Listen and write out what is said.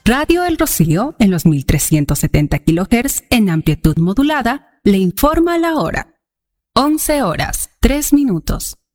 Radio El Rocío, en los 1370 kHz en amplitud modulada, le informa la hora. 11 horas, 3 minutos.